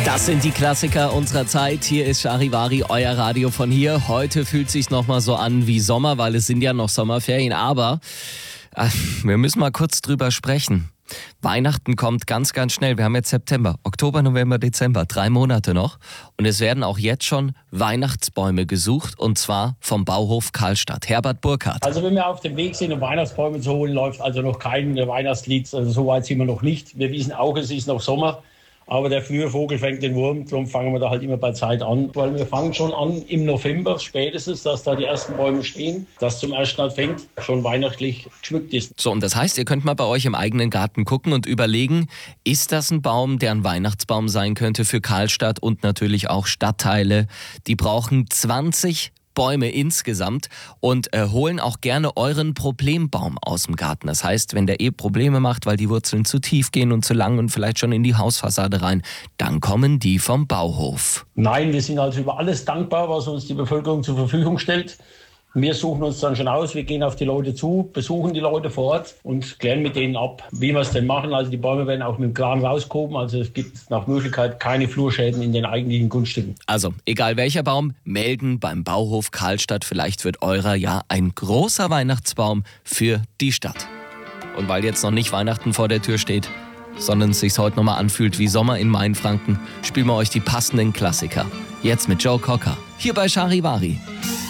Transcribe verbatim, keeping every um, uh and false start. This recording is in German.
Das sind die Klassiker unserer Zeit. Hier ist Charivari, euer Radio von hier. Heute fühlt es sich noch mal so an wie Sommer, weil es sind ja noch Sommerferien. Aber äh, wir müssen mal kurz drüber sprechen. Weihnachten kommt ganz, ganz schnell. Wir haben jetzt September, Oktober, November, Dezember, drei Monate noch. Und es werden auch jetzt schon Weihnachtsbäume gesucht, und zwar vom Bauhof Karlstadt. Herbert Burkhardt. Also wenn wir auf dem Weg sind, um Weihnachtsbäume zu holen, läuft also noch kein Weihnachtslied. Also so weit sind wir noch nicht. Wir wissen auch, es ist noch Sommer. Aber der frühe Vogel fängt den Wurm, darum fangen wir da halt immer bei Zeit an. Weil wir fangen schon an im November spätestens, dass da die ersten Bäume stehen, dass zum ersten Advent schon weihnachtlich geschmückt ist. So, und das heißt, ihr könnt mal bei euch im eigenen Garten gucken und überlegen, ist das ein Baum, der ein Weihnachtsbaum sein könnte für Karlstadt und natürlich auch Stadtteile. Die brauchen zwanzig Bäume insgesamt und äh, holen auch gerne euren Problembaum aus dem Garten. Das heißt, wenn der eh Probleme macht, weil die Wurzeln zu tief gehen und zu lang und vielleicht schon in die Hausfassade rein, dann kommen die vom Bauhof. Nein, wir sind also über alles dankbar, was uns die Bevölkerung zur Verfügung stellt. Wir suchen uns dann schon aus, wir gehen auf die Leute zu, besuchen die Leute vor Ort und klären mit denen ab, wie wir es denn machen. Also die Bäume werden auch mit dem Kran rausgehoben, also es gibt nach Möglichkeit keine Flurschäden in den eigentlichen Grundstücken. Also, egal welcher Baum, melden beim Bauhof Karlstadt. Vielleicht wird eurer ja ein großer Weihnachtsbaum für die Stadt. Und weil jetzt noch nicht Weihnachten vor der Tür steht, sondern es sich heute nochmal anfühlt wie Sommer in Mainfranken, spielen wir euch die passenden Klassiker. Jetzt mit Joe Cocker, hier bei Charivari.